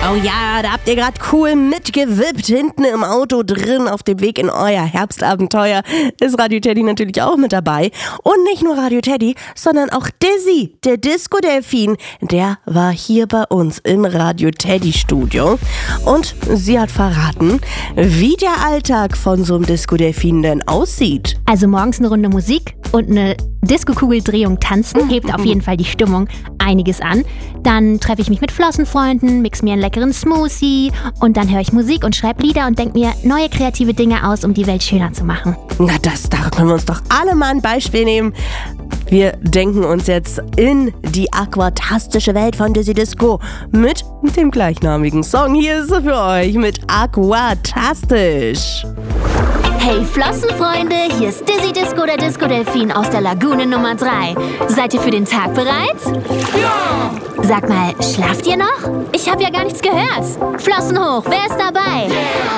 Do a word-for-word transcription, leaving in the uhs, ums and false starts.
Oh ja, da habt ihr gerade cool mitgewippt, hinten im Auto drin auf dem Weg in euer Herbstabenteuer ist Radio Teddy natürlich auch mit dabei. Und nicht nur Radio Teddy, sondern auch Dizzy, der Disco-Delfin, der war hier bei uns im Radio Teddy Studio. Und sie hat verraten, wie der Alltag von so einem Disco-Delfin denn aussieht. Also morgens eine Runde Musik und eine Disco-Kugeldrehung tanzen, hebt auf jeden Fall die Stimmung einiges an. Dann treffe ich mich mit Flossenfreunden, mix mir einen leckeren Smoothie und dann höre ich Musik und schreibe Lieder und denke mir neue kreative Dinge aus, um die Welt schöner zu machen. Na, das, da können wir uns doch alle mal ein Beispiel nehmen. Wir denken uns jetzt in die aquatastische Welt von Dizzy Disco mit dem gleichnamigen Song. Hier ist sie für euch mit Aquatastisch. Hey Flossenfreunde, hier ist Dizzy Disco, der Disco-Delfin aus der Lagune Nummer drei. Seid ihr für den Tag bereit? Ja! Sag mal, schlaft ihr noch? Ich habe ja gar nichts gehört. Flossen hoch, wer ist dabei? Yeah.